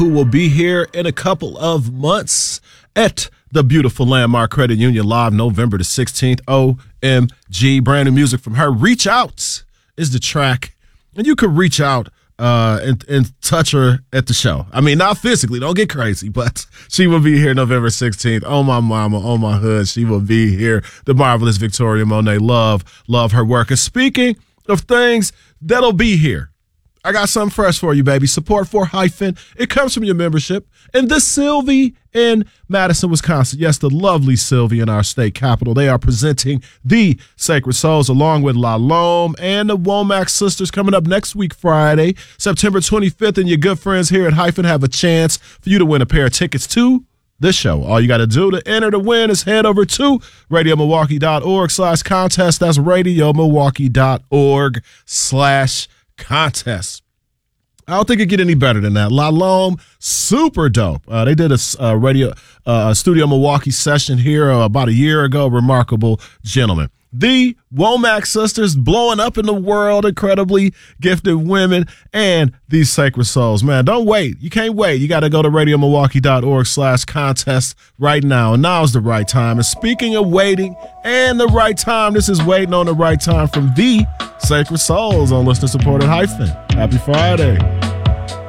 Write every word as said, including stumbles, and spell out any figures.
who will be here in a couple of months at the beautiful Landmark Credit Union Live November the sixteenth. O M G, brand new music from her. Reach Out is the track, and you can reach out uh, and, and touch her at the show. I mean, not physically, don't get crazy, but she will be here November sixteenth. Oh, my mama, oh, my hood, she will be here. The marvelous Victoria Monet. Love, love her work. And speaking of things that'll be here, I got something fresh for you, baby. Support for Hyphen. It comes from your membership. And this Sylvie in Madison, Wisconsin. Yes, the lovely Sylvie in our state capital. They are presenting the Sacred Souls along with La Lome and the Womack Sisters coming up next week, Friday, September twenty-fifth. And your good friends here at Hyphen have a chance for you to win a pair of tickets to this show. All you got to do to enter to win is head over to radiomilwaukee.org slash contest. That's radiomilwaukee.org slash contest. I don't think it get any better than that. La Lome, super dope. Uh, they did a uh, radio uh, Studio Milwaukee session here uh, about a year ago. Remarkable gentlemen. The Womack Sisters blowing up in the world, incredibly gifted women, and these Sacred Souls. Man, don't wait. You can't wait. You got to go to radiomilwaukee.org slash contest right now. And now's the right time. And speaking of waiting and the right time, this is Waiting on the Right Time from the Sacred Souls on Listener Supported Hyphen. Happy Friday.